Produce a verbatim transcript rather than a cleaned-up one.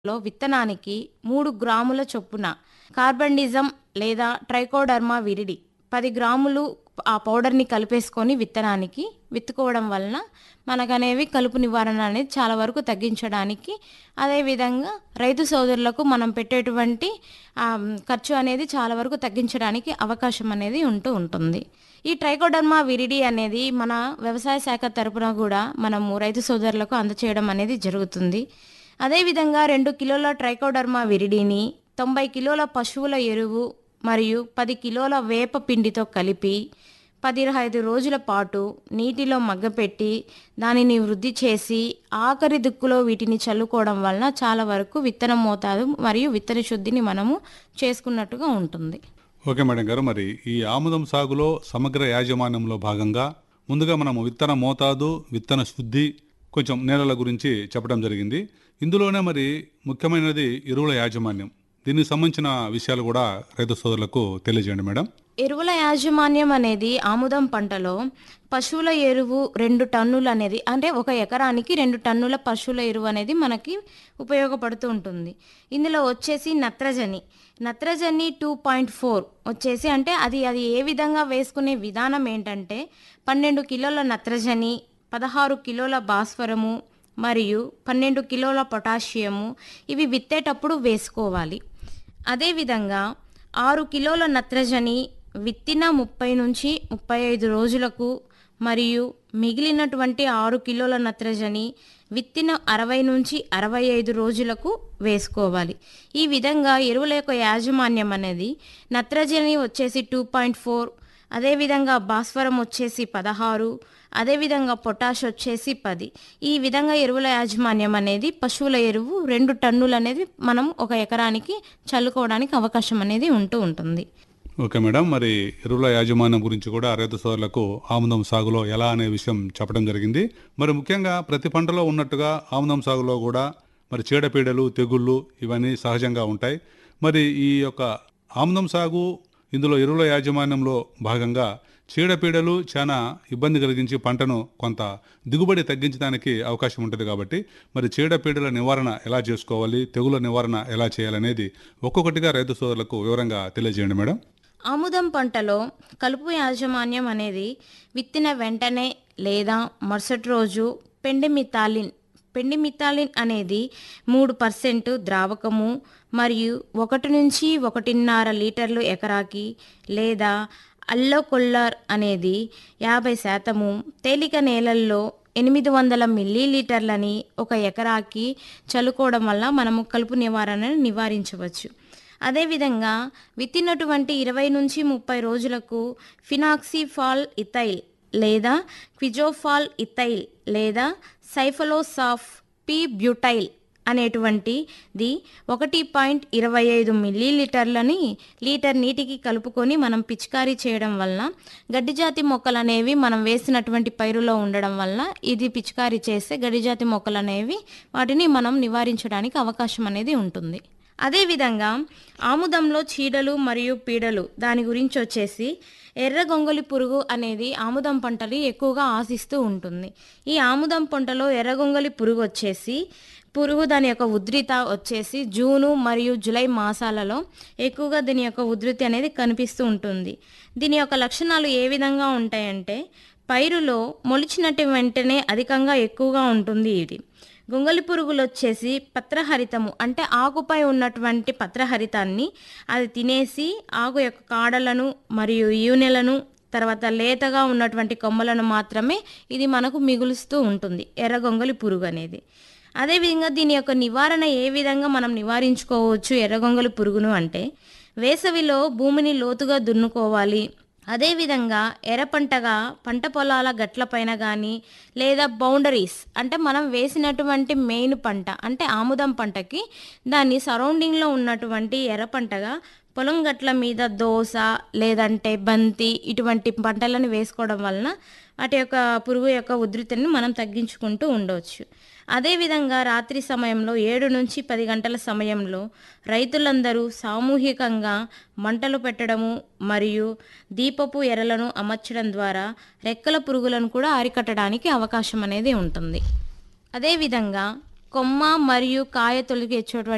లో విత్తనానికి మూడు గ్రాముల చొప్పున కార్బండిజం లేదా ట్రైకోడర్మా విరిడి పది గ్రాములు ఆ పౌడర్‌ని కలిపేసుకొని విత్తనానికి విత్తుకోవడం వలన మనకనేవి కలుపు నివారణ అనేది చాలా వరకు తగ్గించడానికి, అదేవిధంగా రైతు సోదరులకు మనం పెట్టేటువంటి ఆహ్, ఖర్చు అనేది చాలా వరకు తగ్గించడానికి అవకాశం అనేది ఉంటూ ఉంటుంది. ఈ ట్రైకోడర్మా విరిడి అనేది మన వ్యవసాయ శాఖ తరపున గూడా మనము రైతు సోదరులకు అందచేయడం అనేది జరుగుతుంది. అదేవిధంగా రెండు కిలోల ట్రైకోడర్మా విరిడిని తొంభై కిలోల పశువుల ఎరువు మరియు పది కిలోల వేప పిండితో కలిపి పదిహేను రోజుల పాటు నీటిలో మగ్గపెట్టి దానిని వృద్ధి చేసి ఆఖరి దిక్కులో వీటిని చల్లుకోవడం వలన చాలా వరకు విత్తన మోతాదు మరియు విత్తన శుద్ధిని మనము చేసుకున్నట్టుగా ఉంటుంది. ఓకే మేడం గారు, మరి ఈ ఆముదం సాగులో సమగ్ర యాజమాన్యంలో భాగంగా ముందుగా మనము విత్తన మోతాదు, విత్తన శుద్ధి, కొంచెం నేలల గురించి చెప్పడం జరిగింది. ఇందులోనే మరి ముఖ్యమైనది ఎరువుల యాజమాన్యం. దీనికి సంబంధించిన విషయాలు కూడా రైతు సోదరులకు తెలియజేయండి మేడం. ఎరువుల యాజమాన్యం అనేది ఆముదం పంటలో పశువుల ఎరువు రెండు టన్నులు అనేది, అంటే ఒక ఎకరానికి రెండు టన్నుల పశువుల ఎరువు అనేది మనకి ఉపయోగపడుతూ ఉంటుంది. ఇందులో వచ్చేసి నత్రజని నత్రజని టూ పాయింట్ ఫోర్ వచ్చేసి, అంటే అది అది ఏ విధంగా వేసుకునే విధానం ఏంటంటే పన్నెండు కిలోల నత్రజని, పదహారు కిలోల భాస్వరము మరియు పన్నెండు కిలోల పొటాషియము ఇవి విత్తేటప్పుడు వేసుకోవాలి. అదేవిధంగా ఆరు కిలోల నత్రజని విత్తిన ముప్పై నుంచి ముప్పై ఐదు రోజులకు మరియు మిగిలినటువంటి ఆరు కిలోల నత్రజని విత్తిన అరవై నుంచి అరవై ఐదు రోజులకు వేసుకోవాలి. ఈ విధంగా ఎరువుల యొక్క యాజమాన్యం అనేది నత్రజని వచ్చేసి టూ పాయింట్ ఫోర్, అదేవిధంగా భాస్వరం వచ్చేసి పదహారు, అదేవిధంగా పొటాష్ వచ్చేసి పది. ఈ విధంగా ఎరువుల యాజమాన్యం అనేది పశువుల ఎరువు రెండు టన్నులు అనేది మనం ఒక ఎకరానికి చల్లుకోవడానికి అవకాశం అనేది ఉంటూ ఉంటుంది. ఓకే మేడం, మరి ఎరువుల యాజమాన్యం గురించి కూడా రైతు సోదరులకు ఆముదం సాగులో ఎలా అనే విషయం చెప్పడం జరిగింది. మరి ముఖ్యంగా ప్రతి పంటలో ఉన్నట్టుగా ఆముదం సాగులో కూడా మరి చీడపీడలు, తెగుళ్ళు ఇవన్నీ సహజంగా ఉంటాయి. మరి ఈ యొక్క ఆముదం సాగు, ఇందులో ఎరువుల యాజమాన్యంలో భాగంగా చీడపీడలు చాలా ఇబ్బంది కలిగించి పంటను కొంత దిగుబడి తగ్గించడానికి అవకాశం ఉంటుంది. కాబట్టి మరి చీడపీడల నివారణ ఎలా చేసుకోవాలి, తెగుల నివారణ ఎలా చేయాలనేది ఒక్కొక్కటిగా రైతు సోదరులకు వివరంగా తెలియజేయండి మేడం. ఆముదం పంటలో కలుపు యాజమాన్యం అనేది విత్తిన వెంటనే లేదా మరుసటి రోజు పెండిమిథాలిన్ పెండిమిథాలిన్ అనేది మూడు పర్సెంట్ ద్రావకము మరియు ఒకటి నుంచి ఒకటిన్నర లీటర్లు ఎకరాకి, లేదా అల్లోకొల్లార్ అనేది యాభై శాతము తేలిక నేలల్లో ఎనిమిది వందల మిల్లీలీటర్లని ఒక ఎకరాకి చల్లుకోవడం వల్ల మనము కలుపు నివారణను నివారించవచ్చు. అదేవిధంగా విత్తినటువంటి ఇరవై నుంచి ముప్పై రోజులకు ఫినాక్సిఫాల్ ఇథైల్ లేదా క్విజోఫాల్ ఇథైల్ లేదా సైఫలోసాఫ్ పి బ్యూటైల్ అనేటువంటిది ఒకటి పాయింట్ ఇరవై ఐదు మిల్లీలీటర్లని లీటర్ నీటికి కలుపుకొని మనం పిచికారీ చేయడం వలన గడ్డిజాతి మొక్కలు అనేవి మనం వేసినటువంటి పైరులో ఉండడం వలన ఇది పిచికారీ చేస్తే గడ్డిజాతి మొక్కలు అనేవి వాటిని మనం నివారించడానికి అవకాశం అనేది ఉంటుంది. అదేవిధంగా ఆముదంలో చీడలు మరియు పీడలు దాని గురించి వచ్చేసి ఎర్ర గొంగళి పురుగు అనేది ఆముదం పంటని ఎక్కువగా ఆశిస్తూ ఉంటుంది. ఈ ఆముదం పంటలో ఎర్ర గొంగళి పురుగు వచ్చేసి పురుగు దాని యొక్క ఉధృతి వచ్చేసి జూను మరియు జూలై మాసాలలో ఎక్కువగా దీని యొక్క ఉధృతి అనేది కనిపిస్తూ ఉంటుంది. దీని యొక్క లక్షణాలు ఏ విధంగా ఉంటాయంటే పైరులో మొలిచినట్టు వెంటనే అధికంగా ఎక్కువగా ఉంటుంది. ఇది గొంగళి పురుగులు వచ్చేసి పత్రహరితము అంటే ఆకుపై ఉన్నటువంటి పత్రహరితాన్ని అది తినేసి ఆకు యొక్క కాడలను మరియు ఈనెలను, తర్వాత లేతగా ఉన్నటువంటి కొమ్మలను మాత్రమే ఇది మనకు మిగులుస్తూ ఉంటుంది ఎర్ర గొంగళి పురుగు అనేది. అదేవిధంగా దీని యొక్క నివారణ ఏ విధంగా మనం నివారించుకోవచ్చు ఎర్ర గొంగళి పురుగును అంటే వేసవిలో భూమిని లోతుగా దున్నుకోవాలి. అదేవిధంగా ఎర్ర పంటగా పంట పొలాల గట్లపైన కానీ లేదా బౌండరీస్ అంటే మనం వేసినటువంటి మెయిన్ పంట అంటే ఆముదం పంటకి దాన్ని సరౌండింగ్లో ఉన్నటువంటి ఎర్ర పంటగా పొలం గట్ల మీద దోస లేదంటే బంతి ఇటువంటి పంటలను వేసుకోవడం వలన వాటి యొక్క పురుగు యొక్క ఉధృతిని మనం తగ్గించుకుంటూ ఉండవచ్చు. అదేవిధంగా రాత్రి సమయంలో ఏడు నుంచి పది గంటల సమయంలో రైతులందరూ సామూహికంగా మంటలు పెట్టడము మరియు దీపపు ఎరలను అమర్చడం ద్వారా రెక్కల పురుగులను కూడా అరికట్టడానికి అవకాశం అనేది ఉంటుంది. అదేవిధంగా కొమ్మ మరియు కాయ తొలగించేటువంటి